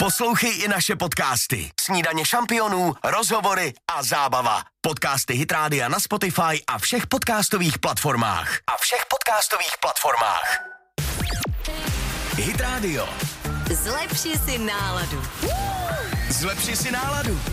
Poslouchej i naše podcasty. Snídaně šampionů, rozhovory a zábava. Podcasty Hit Rádia na Spotify a všech podcastových platformách. Hit Radio. Zlepši si náladu.